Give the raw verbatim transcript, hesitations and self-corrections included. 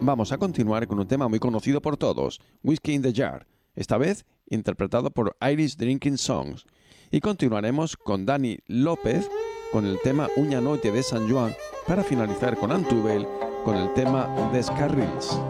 Vamos a continuar con un tema muy conocido por todos, Whiskey in the Jar, esta vez interpretado por Irish Drinking Songs. Y continuaremos con Dani López con el tema Una noite de San Juan para finalizar con Antubel con el tema Descarrils.